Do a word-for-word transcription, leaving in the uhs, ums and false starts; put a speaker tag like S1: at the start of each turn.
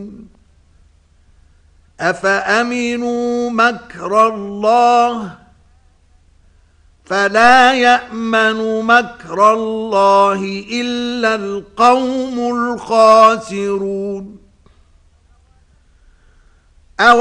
S1: أفأمنوا مكر الله فلا يأمن مكر الله إلا القوم الخاسرون.